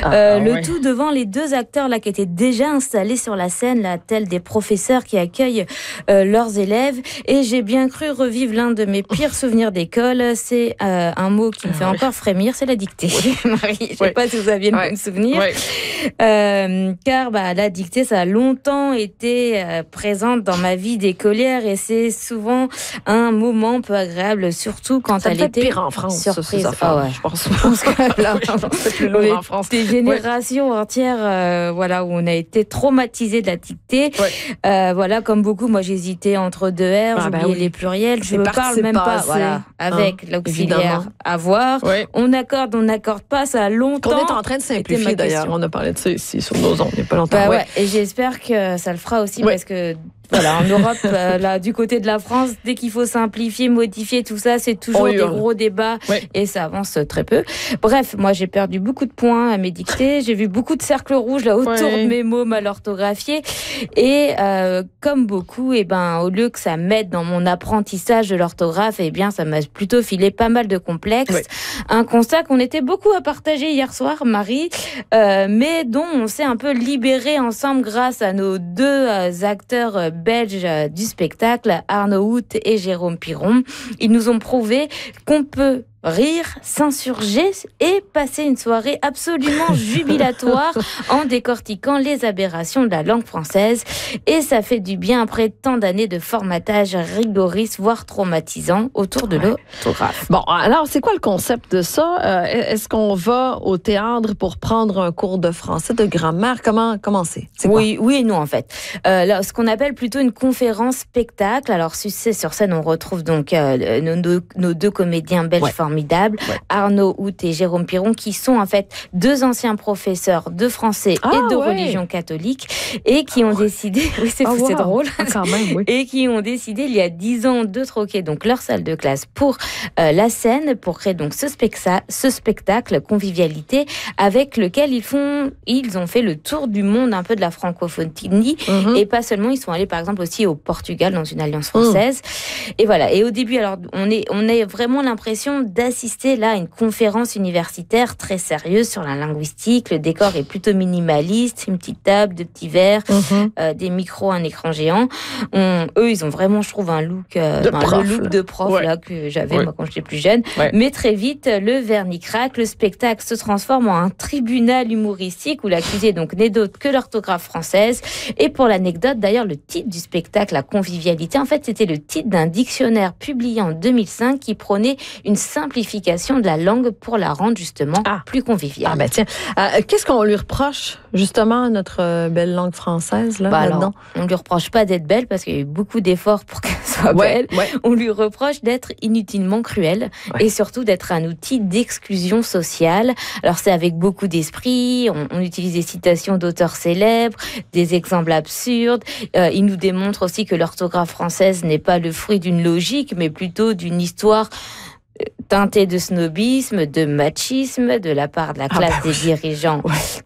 Le tout devant les 2 acteurs là qui étaient déjà installés sur la scène, là, tels des professeurs qui accueillent leurs élèves. Et j'ai bien cru revivre l'un de mes pires souvenirs d'école. C'est un mot qui me fait encore frémir, c'est la dictée. Marie, je ne sais pas si vous aviez le même souvenir. Car la dictée, ça a longtemps été présente dans ma vie d'écolière et c'est souvent un moment peu agréable, surtout quand ça elle était pire en France, surprise. Je pense que là, c'est plus lourd en France. Des générations entières, où on a été traumatisés de la dictée. Comme beaucoup, moi j'hésitais entre 2 R, j'oubliais les pluriels, je ne parle même pas avec l'auxiliaire avoir. On accorde pas, ça a longtemps. On est en train de simplifier d'ailleurs, on a parlé de ça ici sur nos ondes il n'y a pas longtemps. Et j'espère que ça le fera aussi parce que en Europe, là, du côté de la France, dès qu'il faut simplifier, modifier tout ça, c'est toujours des gros débats et ça avance très peu. Bref, moi, j'ai perdu beaucoup de points à mes dictées. J'ai vu beaucoup de cercles rouges là autour de mes mots mal orthographiés. Et comme beaucoup, au lieu que ça m'aide dans mon apprentissage de l'orthographe, ça m'a plutôt filé pas mal de complexes. Un constat qu'on était beaucoup à partager hier soir, Marie, mais dont on s'est un peu libéré ensemble grâce à nos 2 acteurs belges du spectacle, Arnaud Hout et Jérôme Piron. Ils nous ont prouvé qu'on peut rire, s'insurger et passer une soirée absolument jubilatoire en décortiquant les aberrations de la langue française. Et ça fait du bien après tant d'années de formatage rigoriste, voire traumatisant autour de l'orthographe. Bon, alors, c'est quoi le concept de ça? Est-ce qu'on va au théâtre pour prendre un cours de français, de grammaire? Comment c'est? Oui et non, en fait. Là, ce qu'on appelle plutôt une conférence spectacle. Alors, sur scène, on retrouve donc nos 2 comédiens belges formidables, Arnaud Hout et Jérôme Piron, qui sont en fait 2 anciens professeurs de français et de religion catholique et qui ont décidé, c'est drôle, quand même, et qui ont décidé il y a 10 ans de troquer donc leur salle de classe pour la scène, pour créer donc ce spectacle convivialité avec lequel ils ont fait le tour du monde un peu de la francophonie et pas seulement, ils sont allés par exemple aussi au Portugal dans une alliance française et voilà. Et au début, alors on a vraiment l'impression d'assister là à une conférence universitaire très sérieuse sur la linguistique. Le décor est plutôt minimaliste, une petite table, 2 petits verres, des micros, un écran géant. Eux, ils ont vraiment, je trouve, un look de prof là que j'avais moi quand j'étais plus jeune. Mais très vite, le vernis craque, le spectacle se transforme en un tribunal humoristique où l'accusé donc n'est d'autre que l'orthographe française. Et pour l'anecdote, d'ailleurs, le titre du spectacle, la convivialité, en fait, c'était le titre d'un dictionnaire publié en 2005 qui prônait une simplification de la langue pour la rendre justement plus conviviale. Tiens, qu'est-ce qu'on lui reproche justement à notre belle langue française là-dedans? Alors, on ne lui reproche pas d'être belle parce qu'il y a eu beaucoup d'efforts pour qu'elle soit belle. On lui reproche d'être inutilement cruelle et surtout d'être un outil d'exclusion sociale. Alors c'est avec beaucoup d'esprit, on utilise des citations d'auteurs célèbres, des exemples absurdes. Il nous démontre aussi que l'orthographe française n'est pas le fruit d'une logique, mais plutôt d'une histoire teintée de snobisme, de machisme de la part de la classe des dirigeants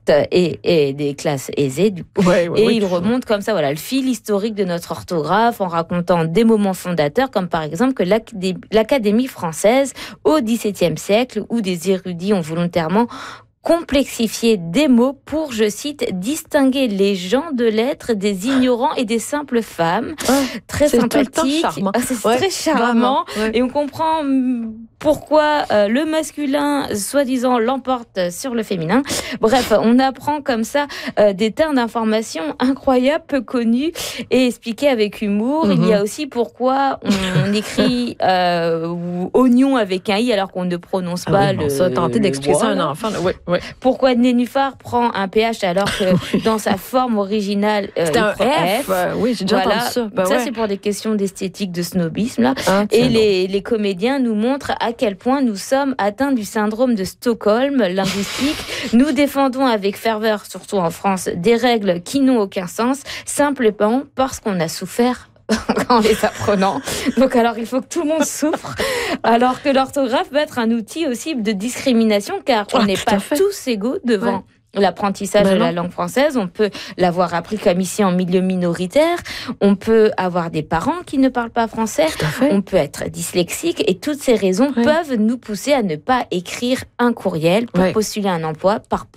et des classes aisées. Il remonte comme ça le fil historique de notre orthographe en racontant des moments fondateurs comme par exemple que l'Académie française au XVIIe siècle où des érudits ont volontairement complexifier des mots pour, je cite, distinguer les gens de lettres des ignorants et des simples femmes. Très sympathique. C'est très charmant. Et on comprend pourquoi le masculin, soi-disant, l'emporte sur le féminin. Bref, on apprend comme ça des termes d'information incroyables, peu connus et expliqués avec humour. Il y a aussi pourquoi on écrit oignon avec un i alors qu'on ne prononce pas le... Ça, tenter d'expliquer ça à un enfant. Pourquoi nénuphar prend un PH alors que dans sa forme originale c'est un F. Oui, j'ai déjà entendu ça. Ça, c'est pour des questions d'esthétique, de snobisme. Là. Et les comédiens nous montrent à quel point nous sommes atteints du syndrome de Stockholm linguistique. Nous défendons avec ferveur, surtout en France, des règles qui n'ont aucun sens, simplement parce qu'on a souffert en les apprenant. Donc alors il faut que tout le monde souffre, alors que l'orthographe peut être un outil aussi de discrimination, car on n'est pas tous égaux devant l'apprentissage de la langue française. On peut l'avoir appris comme ici en milieu minoritaire, on peut avoir des parents qui ne parlent pas français, on peut être dyslexique, et toutes ces raisons peuvent nous pousser à ne pas écrire un courriel pour postuler un emploi par